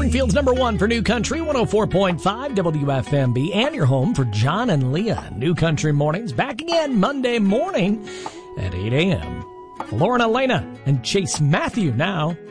Springfield's number one for New Country, 104.5 WFMB, and your home for John and Leah. New Country Mornings back again Monday morning at 8 a.m. Lauren Elena and Chase Matthew now